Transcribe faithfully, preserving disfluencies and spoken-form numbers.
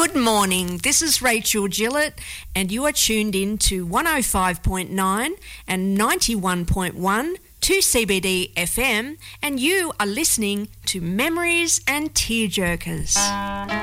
Good morning. This is Rachel Gillett, and you are tuned in to one oh five point nine and ninety-one point one to C B D F M, and you are listening to Memories and Tearjerkers.